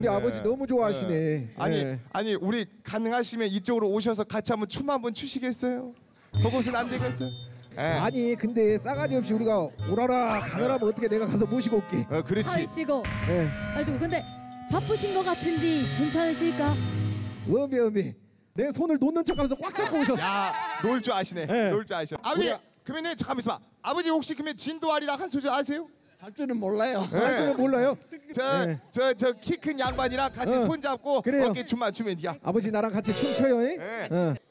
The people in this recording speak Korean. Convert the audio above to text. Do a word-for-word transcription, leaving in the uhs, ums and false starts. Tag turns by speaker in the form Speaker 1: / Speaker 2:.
Speaker 1: 우리 아버지 너무 좋아하시네.
Speaker 2: 아니
Speaker 1: 예.
Speaker 2: 아니 우리 가능하시면 이쪽으로 오셔서 같이 한번 춤 한번 추시겠어요? 그것은 안 되겠어요? 예.
Speaker 1: 아니 근데 싸가지 없이 우리가 오라라 가느라면 어떻게 내가 가서 모시고 올게.
Speaker 2: 어 그렇지.
Speaker 3: 하이시고.
Speaker 1: 예.
Speaker 3: 아니 좀 근데 바쁘신 것 같은데 괜찮으실까?
Speaker 1: 어미 어미 내 손을 놓는 척하면서 꽉 잡고 오셨어.
Speaker 2: 야놀 줄 아시네.
Speaker 1: 예.
Speaker 2: 놀 줄 아셔. 아버지
Speaker 1: 우리가-
Speaker 2: 그러면은 잠깐만 있어봐. 아버지 혹시 그러면 진도아리랑 한 소절 아세요?
Speaker 4: 할 줄은 몰라요.
Speaker 1: 할 줄은 몰라요.
Speaker 2: 저
Speaker 1: 예.
Speaker 2: 저 저 키 큰 양반이랑 같이
Speaker 1: 어,
Speaker 2: 손 잡고
Speaker 1: 그래요.
Speaker 2: 어깨 춤만 추면 돼야.
Speaker 1: 아버지 나랑 같이 춤춰요. 예?
Speaker 2: 예.
Speaker 1: 어.